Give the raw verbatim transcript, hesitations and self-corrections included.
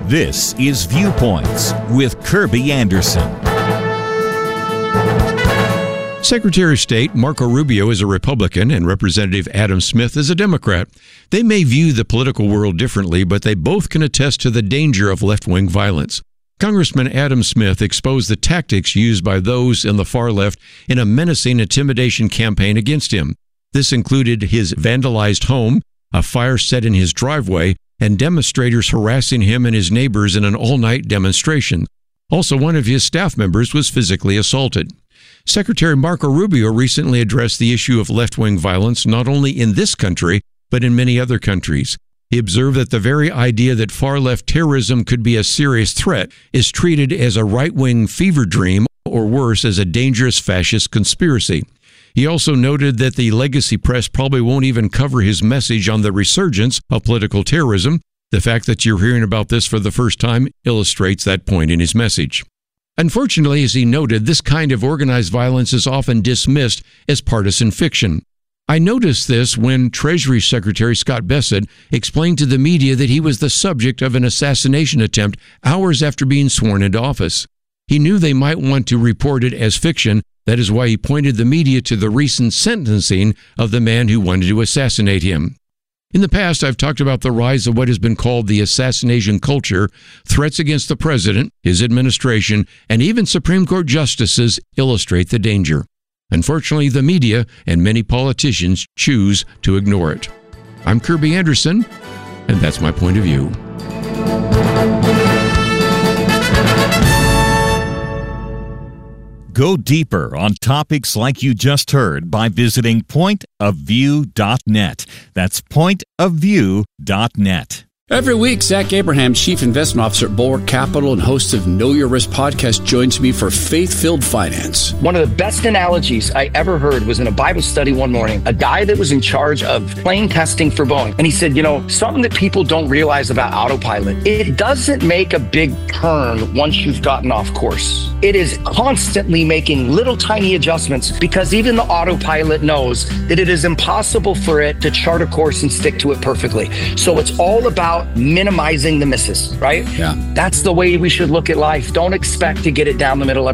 This is Viewpoints with Kirby Anderson. Secretary of State Marco Rubio is a Republican and Representative Adam Smith is a Democrat. They may view the political world differently, but they both can attest to the danger of left-wing violence. Congressman Adam Smith exposed the tactics used by those in the far left in a menacing intimidation campaign against him. This included his vandalized home, a fire set in his driveway, and demonstrators harassing him and his neighbors in an all-night demonstration. Also, one of his staff members was physically assaulted. Secretary Marco Rubio recently addressed the issue of left-wing violence not only in this country, but in many other countries. He observed that the very idea that far-left terrorism could be a serious threat is treated as a right-wing fever dream, or worse, as a dangerous fascist conspiracy. He also noted that the legacy press probably won't even cover his message on the resurgence of political terrorism. The fact that you're hearing about this for the first time illustrates that point in his message. Unfortunately, as he noted, this kind of organized violence is often dismissed as partisan fiction. I noticed this when Treasury Secretary Scott Bessent explained to the media that he was the subject of an assassination attempt hours after being sworn into office. He knew they might want to report it as fiction. That is why he pointed the media to the recent sentencing of the man who wanted to assassinate him. In the past, I've talked about the rise of what has been called the assassination culture. Threats against the president, his administration, and even Supreme Court justices illustrate the danger. Unfortunately, the media and many politicians choose to ignore it. I'm Kirby Anderson, and that's my point of view. Go deeper on topics like you just heard by visiting point of view dot net. That's point of view dot net. Every week, Zach Abraham, Chief Investment Officer at Bulwark Capital and host of Know Your Risk podcast, joins me for Faith-Filled Finance. One of the best analogies I ever heard was in a Bible study one morning, a guy that was in charge of plane testing for Boeing. And he said, you know, something that people don't realize about autopilot, it doesn't make a big turn once you've gotten off course. It is constantly making little tiny adjustments because even the autopilot knows that it is impossible for it to chart a course and stick to it perfectly. So it's all about minimizing the misses, right? Yeah. That's the way we should look at life. Don't expect to get it down the middle